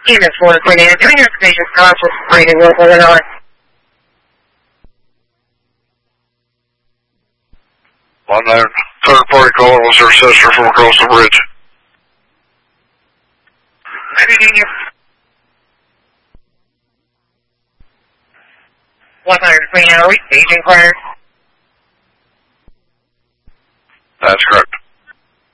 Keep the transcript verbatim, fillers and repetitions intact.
Unit four twenty-eight, giving your station conscious reading North Illinois. One nine, third party caller was her sister from across the bridge. one hundred twenty hour, stage inquiry. That's correct.